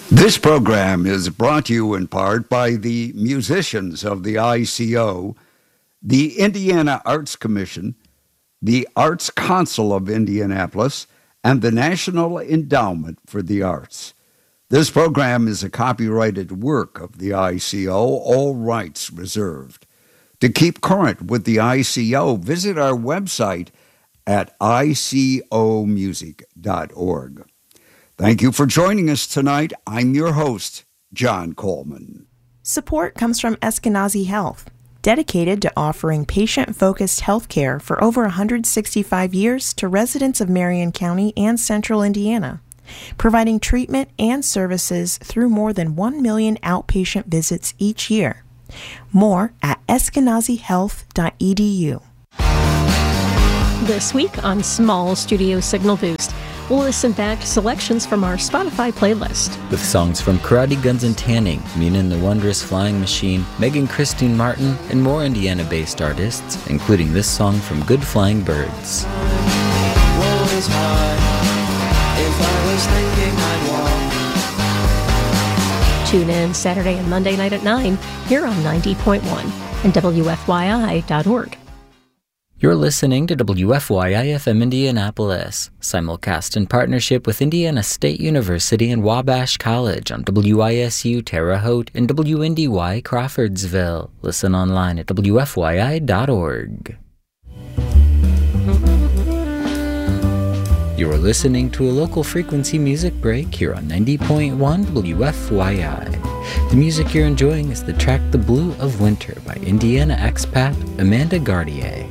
This program is brought to you in part by the musicians of the ICO, the Indiana Arts Commission, the Arts Council of Indianapolis, and the National Endowment for the Arts. This program is a copyrighted work of the ICO, all rights reserved. To keep current with the ICO, visit our website at icomusic.org. Thank you for joining us tonight. I'm your host, John Coleman. Support comes from Eskenazi Health, dedicated to offering patient-focused health care for over 165 years to residents of Marion County and Central Indiana, providing treatment and services through more than 1 million outpatient visits each year. More at eskenazihealth.edu. This week on Small Studio Signal Boost, we'll listen back to selections from our Spotify playlist. With songs from Karate Guns and Tanning, Mina and the Wondrous Flying Machine, Megan Christine Martin, and more Indiana-based artists, including this song from Good Flying Birds. Tune in Saturday and Monday night at 9 here on 90.1 and WFYI.org. You're listening to WFYI-FM Indianapolis, simulcast in partnership with Indiana State University and Wabash College on WISU Terre Haute and WNDY Crawfordsville. Listen online at WFYI.org. You're listening to a local frequency music break here on 90.1 WFYI. The music you're enjoying is the track The Blue of Winter by Indiana expat Amanda Gardier.